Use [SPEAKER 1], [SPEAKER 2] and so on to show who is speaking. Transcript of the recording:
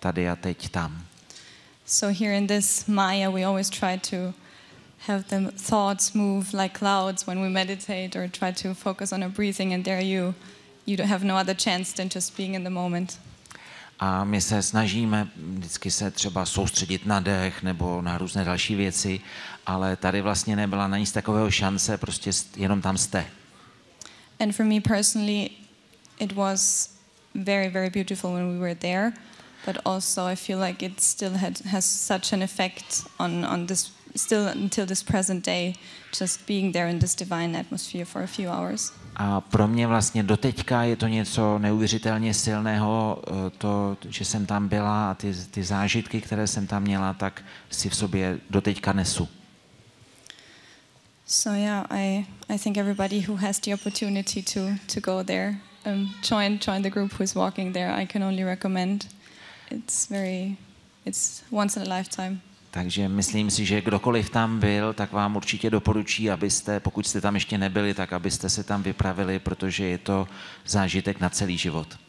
[SPEAKER 1] tady a teď tam.
[SPEAKER 2] So here in this Maya, we always try to have the thoughts move like clouds when we meditate or try to focus on our breathing, and there you don't have no other chance than just being in the moment.
[SPEAKER 1] A my se snažíme vždycky se třeba soustředit na dech nebo na různé další věci, ale tady vlastně nebyla na nic takového šance, prostě jenom tam jste.
[SPEAKER 2] And for me personally, it was very, very beautiful when we were there, but also I feel like it still has such an effect on this, still until this present day, just being there in this divine atmosphere for a few hours.
[SPEAKER 1] A pro mě vlastně doteďka je to něco neuvěřitelně silného, to, že jsem tam byla a ty zážitky, které jsem tam měla, tak si v sobě doteďka nesu.
[SPEAKER 2] So yeah, I think everybody who has the opportunity to go there, join the group who is walking there. I can only recommend. It's once in a lifetime.
[SPEAKER 1] Takže myslím si, že kdokoliv tam byl, tak vám určitě doporučí, abyste, pokud jste tam ještě nebyli, tak abyste se tam vypravili, protože je to zážitek na celý život.